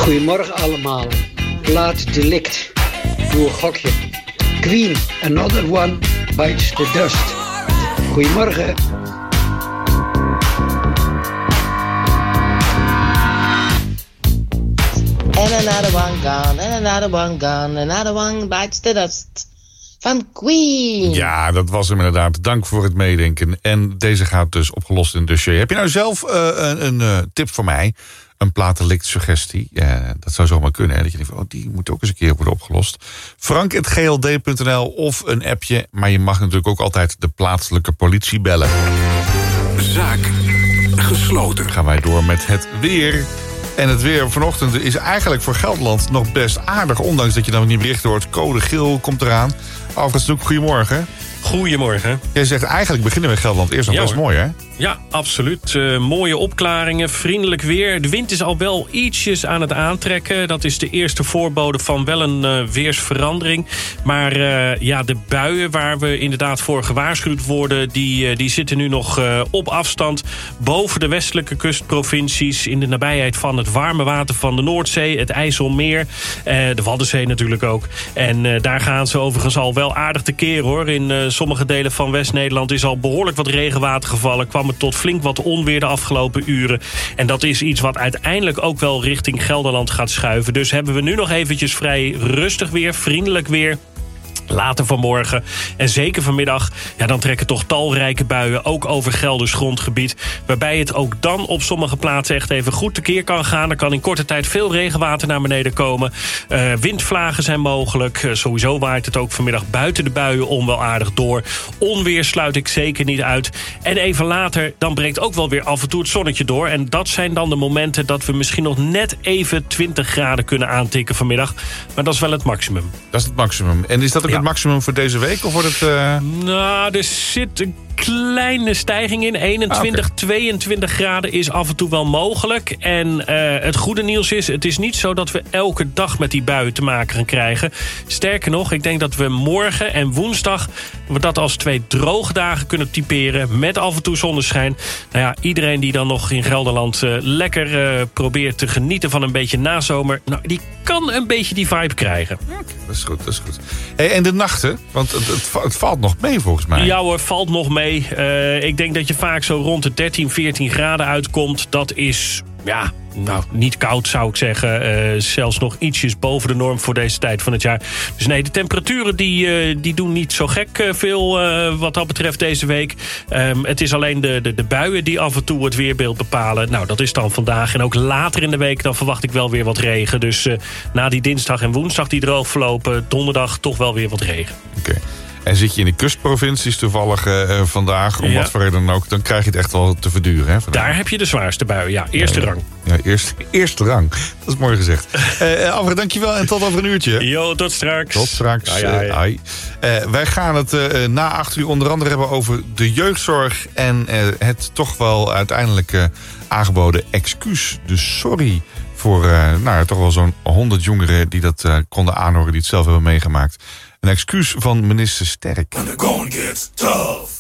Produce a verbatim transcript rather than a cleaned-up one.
Goedemorgen allemaal. Plaat Delict. Doe een gokje. Queen, Another One Bites the Dust. Goedemorgen. And another one gone, and another one gone, another one bites the dust. Van Queen. Ja, dat was hem inderdaad. Dank voor het meedenken. En deze gaat dus opgelost in het dossier. Heb je nou zelf uh, een, een uh, tip voor mij? Een plaatdelict suggestie? Uh, dat zou zomaar kunnen. Hè? Dat je denkt, oh, die moet ook eens een keer worden opgelost. frank at g l d punt n l of een appje. Maar je mag natuurlijk ook altijd de plaatselijke politie bellen. Zaak gesloten. Dan gaan wij door met het weer. En het weer vanochtend is eigenlijk voor Gelderland nog best aardig. Ondanks dat je dan niet bericht hoort. Code geel komt eraan. Alfred Snoek, goedemorgen. Goedemorgen. Jij zegt eigenlijk beginnen we in Gelderland eerst nog ja, best hoor. mooi, hè? Ja, absoluut. Uh, mooie opklaringen, vriendelijk weer. De wind is al wel ietsjes aan het aantrekken. Dat is de eerste voorbode van wel een uh, weersverandering. Maar uh, ja, de buien waar we inderdaad voor gewaarschuwd worden... die, uh, die zitten nu nog uh, op afstand boven de westelijke kustprovincies... in de nabijheid van het warme water van de Noordzee, het IJsselmeer... Uh, de Waddenzee natuurlijk ook. En uh, daar gaan ze overigens al wel aardig tekeer, hoor. In uh, sommige delen van West-Nederland is al behoorlijk wat regenwater gevallen... kwam tot flink wat onweer de afgelopen uren. En dat is iets wat uiteindelijk ook wel richting Gelderland gaat schuiven. Dus hebben we nu nog eventjes vrij rustig weer, vriendelijk weer... Later vanmorgen en zeker vanmiddag, ja, dan trekken toch talrijke buien ook over Gelders grondgebied. Waarbij het ook dan op sommige plaatsen echt even goed tekeer kan gaan. Er kan in korte tijd veel regenwater naar beneden komen. Uh, windvlagen zijn mogelijk. Uh, sowieso waait het ook vanmiddag buiten de buien om wel aardig door. Onweer sluit ik zeker niet uit. En even later, dan breekt ook wel weer af en toe het zonnetje door. En dat zijn dan de momenten dat we misschien nog net even twintig graden kunnen aantikken vanmiddag. Maar dat is wel het maximum. Dat is het maximum. En is dat ook ja. het maximum voor deze week? Of wordt het... Uh... Nou, er zit een kleine stijging in. eenentwintig, ah, okay. tweeëntwintig graden is af en toe wel mogelijk. En uh, het goede nieuws is, het is niet zo dat we elke dag met die buien te maken gaan krijgen. Sterker nog, ik denk dat we morgen en woensdag we dat als twee droge dagen kunnen typeren. Met af en toe zonneschijn. Nou ja, iedereen die dan nog in Gelderland uh, lekker uh, probeert te genieten van een beetje nazomer. Nou, die kan een beetje die vibe krijgen. Okay, dat is goed, dat is goed. Hey, en de nachten? Want het, het, het valt nog mee volgens mij. Ja hoor, valt nog mee. Uh, ik denk dat je vaak zo rond de dertien, veertien graden uitkomt. Dat is, ja, nou, niet koud zou ik zeggen. Uh, zelfs nog ietsjes boven de norm voor deze tijd van het jaar. Dus nee, de temperaturen die, uh, die doen niet zo gek uh, veel uh, wat dat betreft deze week. Um, het is alleen de, de, de buien die af en toe het weerbeeld bepalen. Nou, dat is dan vandaag. En ook later in de week dan verwacht ik wel weer wat regen. Dus uh, na die dinsdag en woensdag die droog verlopen, donderdag toch wel weer wat regen. Oké. Okay. En zit je in de kustprovincies toevallig uh, vandaag, om ja. wat voor reden dan ook... dan krijg je het echt wel te verduren. Hè, daar heb je de zwaarste buien, ja. Eerste ja, rang. Ja, eerste, eerste rang. Dat is mooi gezegd. uh, Alfred, dankjewel en tot over een uurtje. Jo, tot straks. Tot straks. Ai, ai. Uh, ai. Uh, wij gaan het uh, na acht uur onder andere hebben over de jeugdzorg... en uh, het toch wel uiteindelijk uh, aangeboden excuus. Dus sorry voor uh, nou, toch wel zo'n honderd jongeren... die dat uh, konden aanhoren, die het zelf hebben meegemaakt. Een excuus van minister Sterk. When the going gets tough.